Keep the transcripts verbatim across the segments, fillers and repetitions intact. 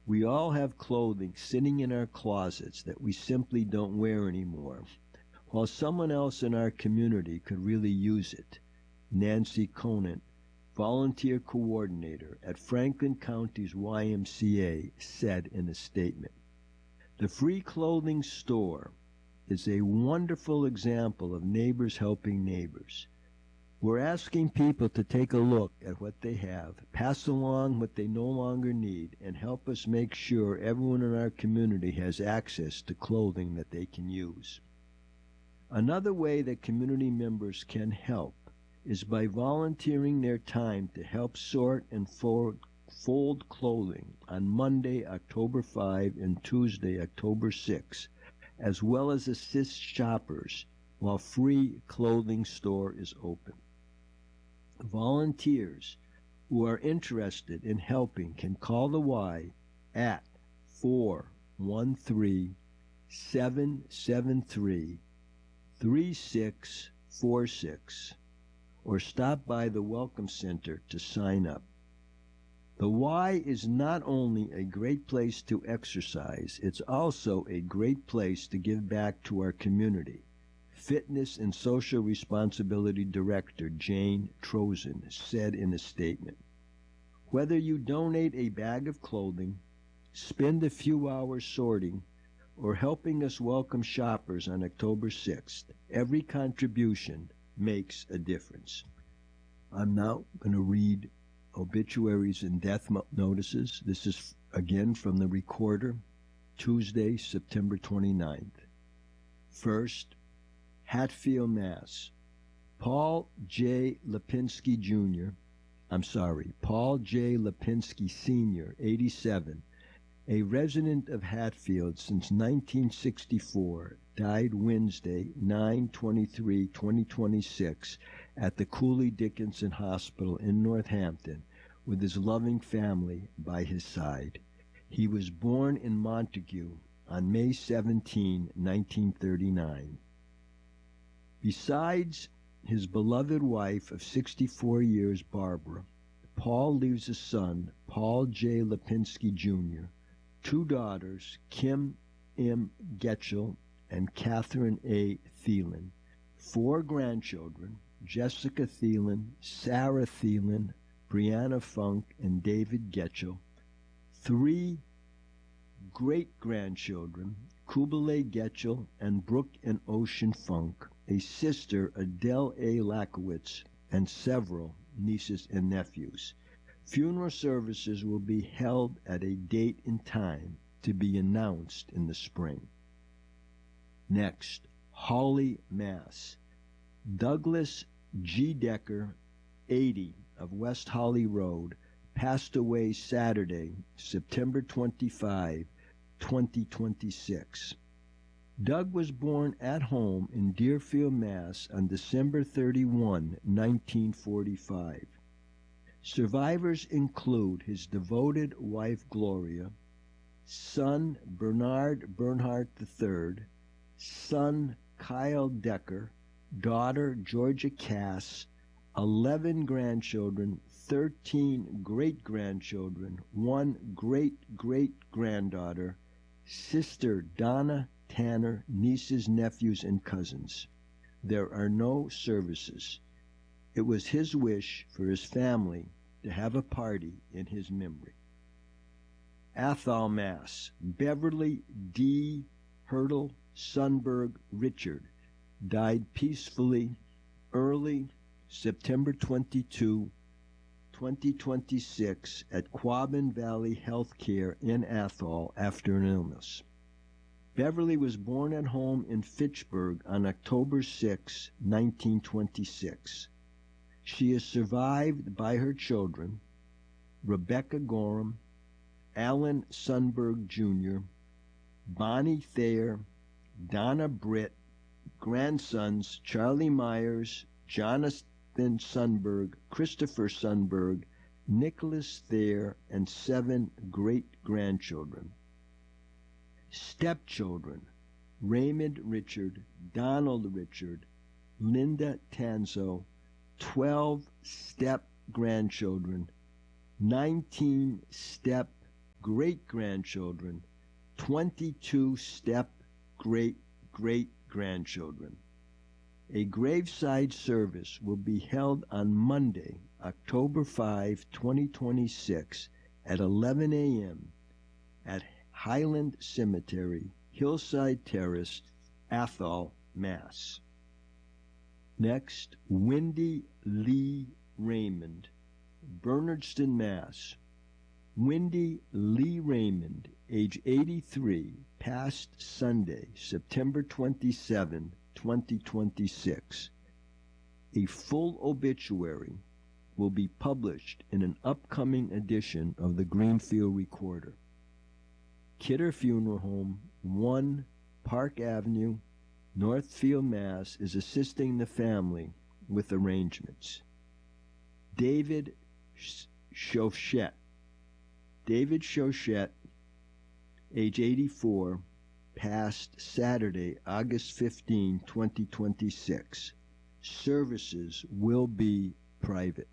We all have clothing sitting in our closets that we simply don't wear anymore, while someone else in our community could really use it. Nancy Conant, volunteer coordinator at Franklin County's Y M C A, said in a statement. The free clothing store is a wonderful example of neighbors helping neighbors. We're asking people to take a look at what they have, pass along what they no longer need, and help us make sure everyone in our community has access to clothing that they can use. Another way that community members can help is by volunteering their time to help sort and fold, fold clothing on Monday, October fifth, and Tuesday, October sixth, as well as assist shoppers while free clothing store is open. Volunteers who are interested in helping can call the Y at four one three, seven seven three, three six four six or stop by the Welcome Center to sign up. The Y is not only a great place to exercise, it's also a great place to give back to our community. Fitness and Social Responsibility Director Jane Trozen said in a statement. Whether you donate a bag of clothing, spend a few hours sorting, or helping us welcome shoppers on October sixth, every contribution makes a difference. I'm now going to read obituaries and death notices. This is again from the Recorder, Tuesday, September twenty-ninth. First, Hatfield, Mass. Paul J. Lipinski, Junior I'm sorry, Paul J. Lipinski, Senior, eighty-seven, a resident of Hatfield since nineteen sixty-four, died Wednesday, nine twenty-three twenty twenty-six, at the Cooley Dickinson Hospital in Northampton with his loving family by his side. He was born in Montague on May seventeenth, nineteen thirty-nine. Besides his beloved wife of sixty-four years, Barbara, Paul leaves a son, Paul J. Lipinski, Junior, two daughters, Kim M. Getchell and Catherine A. Thielen, four grandchildren, Jessica Thielen, Sarah Thielen, Brianna Funk, and David Getchell, three great-grandchildren, Kublai Getchell and Brooke and Ocean Funk, a sister, Adele A. Lakowitz, and several nieces and nephews. Funeral services will be held at a date and time to be announced in the spring. Next, Hawley, Mass. Douglas G. Decker, eighty, of West Hawley Road, passed away Saturday, September twenty-fifth, twenty twenty-six. Doug was born at home in Deerfield, Mass. On December thirty-first, nineteen forty-five. Survivors include his devoted wife Gloria, son Bernard Bernhardt the third, son Kyle Decker, daughter Georgia Cass, eleven grandchildren, thirteen great-grandchildren, one great-great-granddaughter, sister Donna Tanner, nieces, nephews, and cousins. There are no services. It was his wish for his family to have a party in his memory. Athol, Mass. Beverly D. Hurdle Sunberg Richard died peacefully early September twenty-second, twenty twenty-six at Quabbin Valley Healthcare in Athol after an illness. Beverly was born at home in Fitchburg on October sixth, nineteen twenty-six. She is survived by her children, Rebecca Gorham, Alan Sunberg, Junior, Bonnie Thayer, Donna Britt, grandsons Charlie Myers, Jonathan Sunberg, Christopher Sunberg, Nicholas Thayer, and seven great-grandchildren. Stepchildren, Raymond Richard, Donald Richard, Linda Tanzo, twelve step-grandchildren, nineteen step great-grandchildren, twenty-two step-great-great-grandchildren. A graveside service will be held on Monday, October fifth, twenty twenty-six, at eleven a.m. at Highland Cemetery, Hillside Terrace, Athol, Mass. Next, Wendy Lee Raymond, Bernardston, Mass. Wendy Lee Raymond, age eighty-three, passed Sunday, September twenty-seventh, twenty twenty-six. A full obituary will be published in an upcoming edition of the Greenfield Recorder. Kidder Funeral Home, one Park Avenue, Northfield, Mass. Is assisting the family with arrangements. David Chauchette. David Chauchette, age eighty-four, passed Saturday, August fifteenth, twenty twenty-six. Services will be private.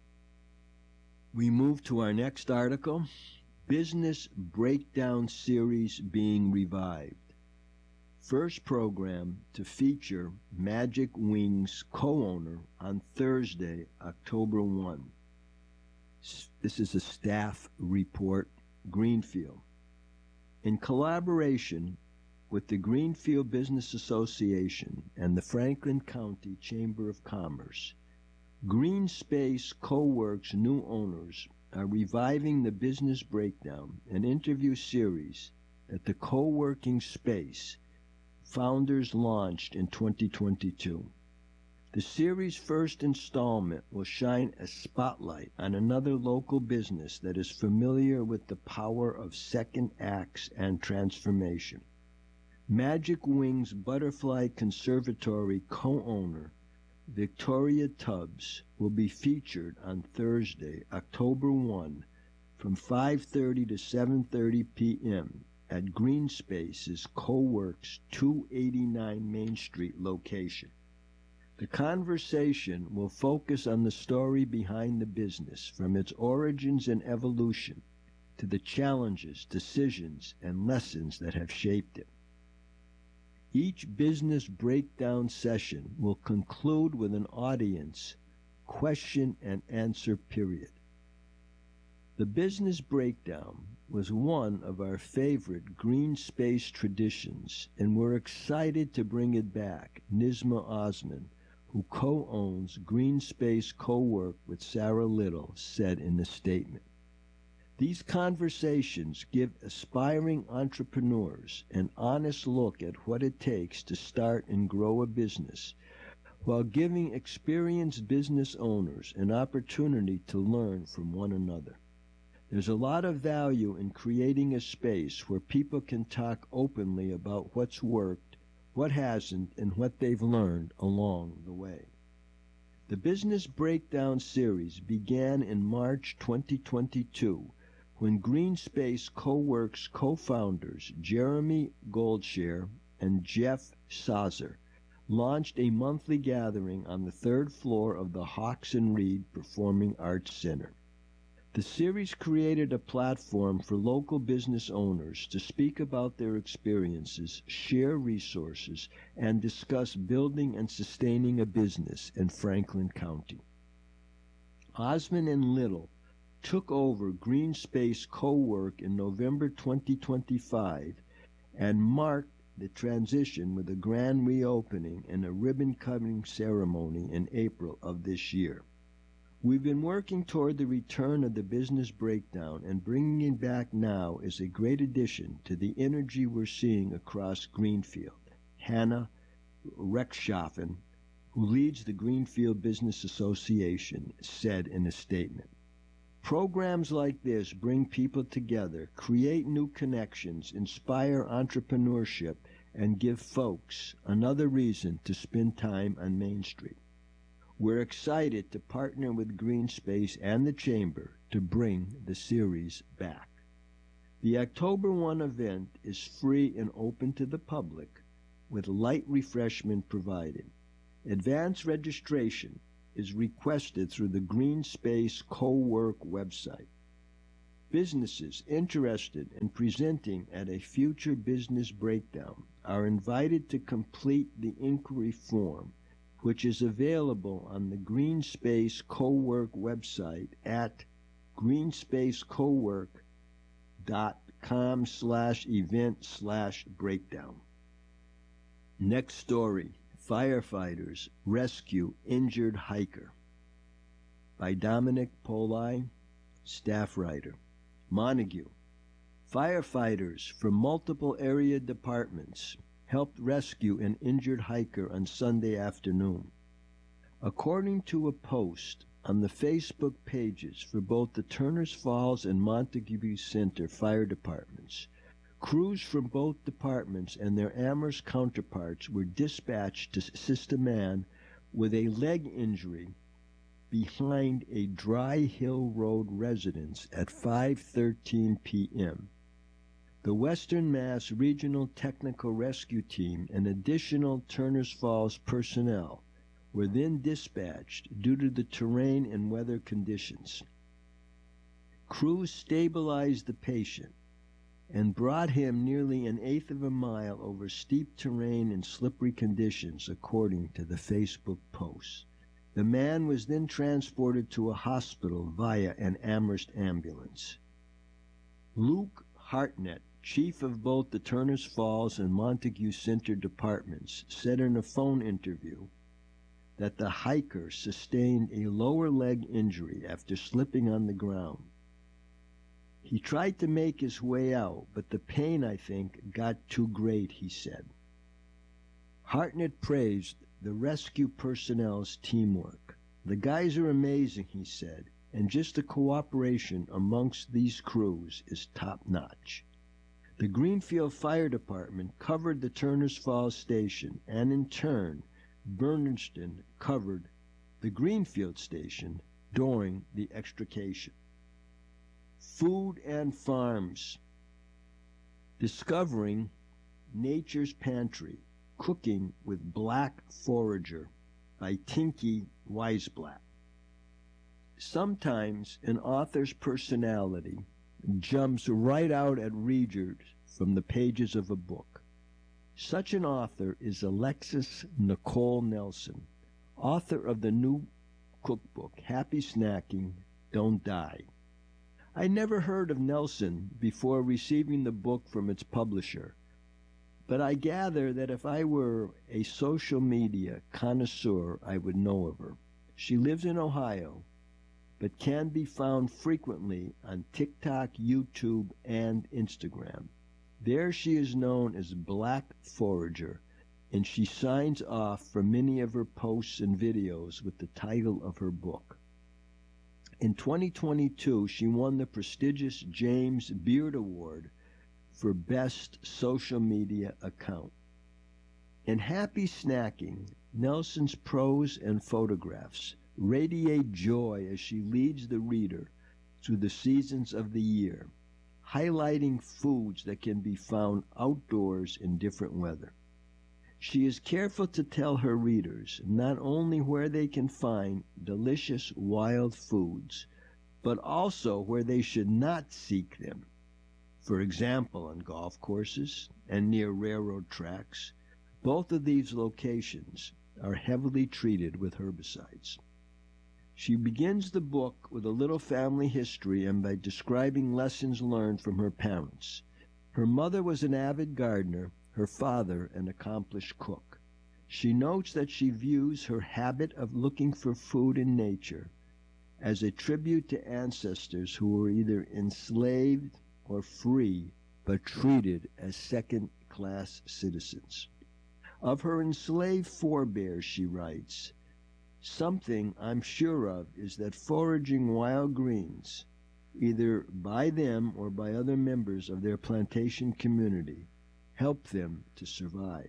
We move to our next article. Business Breakdown Series being revived. First program to feature Magic Wings co-owner on Thursday, October first. This is a staff report, Greenfield. In collaboration with the Greenfield Business Association and the Franklin County Chamber of Commerce, Green Space Co-works new owners are reviving the Business Breakdown, an interview series that the co-working space founders launched in twenty twenty-two. The series' first installment will shine a spotlight on another local business that is familiar with the power of second acts and transformation. Magic Wings Butterfly Conservatory co-owner Victoria Tubbs will be featured on Thursday, October first, from five thirty to seven thirty p.m. at Green Space's Co-works two eighty-nine Main Street location. The conversation will focus on the story behind the business, from its origins and evolution to the challenges, decisions, and lessons that have shaped it. Each business breakdown session will conclude with an audience question and answer period. The business breakdown was one of our favorite Green Space traditions, and we're excited to bring it back, Nizma Osman, who co-owns Green Space Co-work with Sarah Little, said in the statement. These conversations give aspiring entrepreneurs an honest look at what it takes to start and grow a business, while giving experienced business owners an opportunity to learn from one another. There's a lot of value in creating a space where people can talk openly about what's worked, what hasn't, and what they've learned along the way. The Business Breakdown series began in March twenty twenty-two when Green Space Co-works co-founders Jeremy Goldshare and Jeff Sauzer launched a monthly gathering on the third floor of the Hawks and Reed Performing Arts Center. The series created a platform for local business owners to speak about their experiences, share resources, and discuss building and sustaining a business in Franklin County. Osman and Little took over Green Space Co-work in November twenty twenty-five and marked the transition with a grand reopening and a ribbon-cutting ceremony in April of this year. We've been working toward the return of the Business Breakdown, and bringing it back now is a great addition to the energy we're seeing across Greenfield. Hannah Rechtschaffen, who leads the Greenfield Business Association, said in a statement. Programs like this bring people together, create new connections, inspire entrepreneurship, and give folks another reason to spend time on Main Street. We're excited to partner with Green Space and the Chamber to bring the series back. The October first event is free and open to the public, with light refreshment provided. Advance registration is requested through the Green Space Co-work website. Businesses interested in presenting at a future business breakdown are invited to complete the inquiry form, which is available on the Greenspace Cowork website at greenspacecowork.com slash event slash breakdown. Next story, Firefighters Rescue Injured Hiker, by Dominic Poli, staff writer. Montague. Firefighters from multiple area departments helped rescue an injured hiker on Sunday afternoon. According to a post on the Facebook pages for both the Turners Falls and Montague Center fire departments, crews from both departments and their Amherst counterparts were dispatched to assist a man with a leg injury behind a Dry Hill Road residence at five thirteen p m The Western Mass Regional Technical Rescue Team and additional Turners Falls personnel were then dispatched due to the terrain and weather conditions. Crews stabilized the patient and brought him nearly an eighth of a mile over steep terrain and slippery conditions, according to the Facebook post. The man was then transported to a hospital via an Amherst ambulance. Luke Hartnett, chief of both the Turners Falls and Montague Center departments, said in a phone interview that the hiker sustained a lower leg injury after slipping on the ground. He tried to make his way out, but the pain, I think, got too great, he said. Hartnett praised the rescue personnel's teamwork. The guys are amazing, he said, and just the cooperation amongst these crews is top-notch. The Greenfield Fire Department covered the Turners Falls station, and in turn, Bernardston covered the Greenfield station during the extrication. Food and Farms. Discovering Nature's Pantry, Cooking with Black Forager, by Tinky Weisblatt. Sometimes an author's personality jumps right out at readers from the pages of a book. Such an author is Alexis Nicole Nelson, author of the new cookbook, Happy Snacking, Don't Die. I never heard of Nelson before receiving the book from its publisher, but I gather that if I were a social media connoisseur, I would know of her. She lives in Ohio, but can be found frequently on TikTok, YouTube, and Instagram. There she is known as Black Forager, and she signs off for many of her posts and videos with the title of her book. In twenty twenty-two, she won the prestigious James Beard Award for Best Social Media Account. In Happy Snacking, Nelson's prose and photographs radiate joy as she leads the reader through the seasons of the year, highlighting foods that can be found outdoors in different weather. She is careful to tell her readers not only where they can find delicious wild foods, but also where they should not seek them. For example, on golf courses and near railroad tracks, both of these locations are heavily treated with herbicides. She begins the book with a little family history and by describing lessons learned from her parents. Her mother was an avid gardener, her father an accomplished cook. She notes that she views her habit of looking for food in nature as a tribute to ancestors who were either enslaved or free, but treated as second-class citizens. Of her enslaved forebears, she writes, "Something I'm sure of is that foraging wild greens, either by them or by other members of their plantation community, helped them to survive."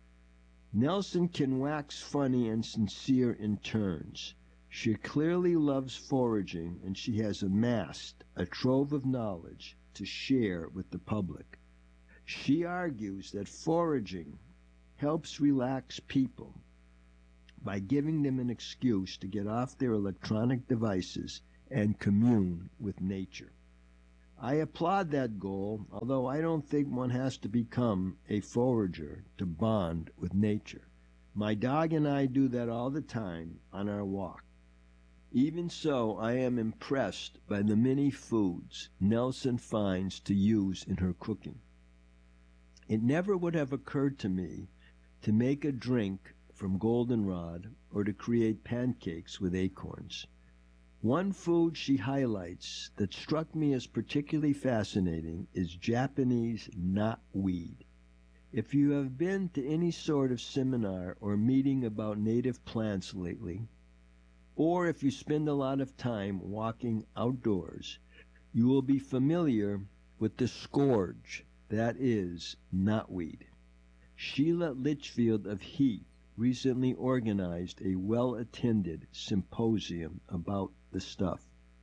Nelson can wax funny and sincere in turns. She clearly loves foraging, and she has amassed a trove of knowledge to share with the public. She argues that foraging helps relax people by giving them an excuse to get off their electronic devices and commune with nature. I applaud that goal, although I don't think one has to become a forager to bond with nature. My dog and I do that all the time on our walk. Even so, I am impressed by the many foods Nelson finds to use in her cooking. It never would have occurred to me to make a drink from goldenrod or to create pancakes with acorns. One food she highlights that struck me as particularly fascinating is Japanese knotweed. If you have been to any sort of seminar or meeting about native plants lately, or if you spend a lot of time walking outdoors, you will be familiar with the scourge that is knotweed. Sheila Litchfield of Heath recently organized a well-attended symposium about the stuff.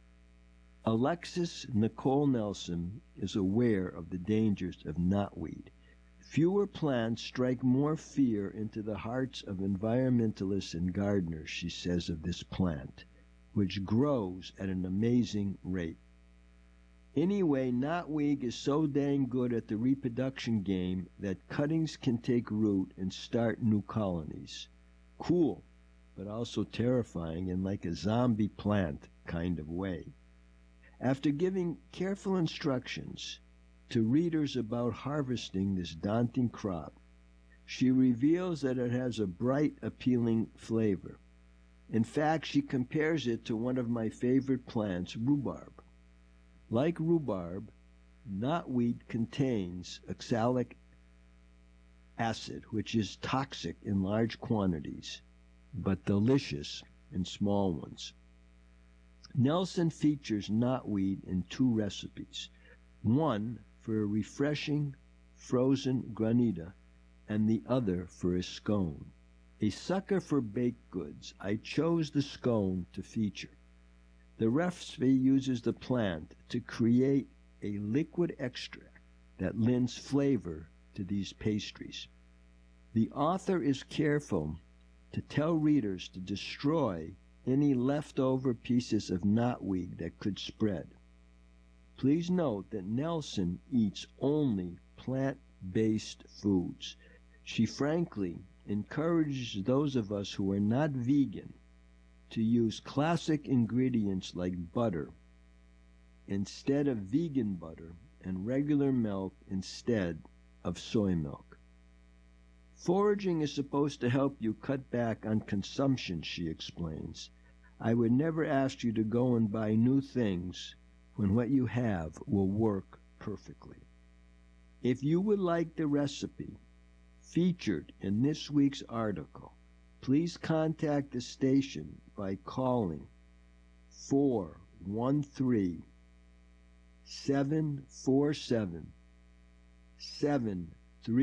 Alexis Nicole Nelson is aware of the dangers of knotweed. Fewer plants strike more fear into the hearts of environmentalists and gardeners, she says of this plant, which grows at an amazing rate. Anyway, knotweed is so dang good at the reproduction game that cuttings can take root and start new colonies. Cool, but also terrifying in like a zombie plant kind of way. After giving careful instructions to readers about harvesting this daunting crop, she reveals that it has a bright, appealing flavor. In fact, she compares it to one of my favorite plants, rhubarb. Like rhubarb, knotweed contains oxalic acid, which is toxic in large quantities, but delicious in small ones. Nelson features knotweed in two recipes, one for a refreshing frozen granita and the other for a scone. A sucker for baked goods, I chose the scone to feature. The recipe uses the plant to create a liquid extract that lends flavor to these pastries. The author is careful to tell readers to destroy any leftover pieces of knotweed that could spread. Please note that Nelson eats only plant-based foods. She frankly encourages those of us who are not vegan to use classic ingredients like butter instead of vegan butter and regular milk instead of soy milk. Foraging is supposed to help you cut back on consumption, she explains. I would never ask you to go and buy new things when what you have will work perfectly. If you would like the recipe featured in this week's article, please contact the station by calling four one three, seven four seven, seven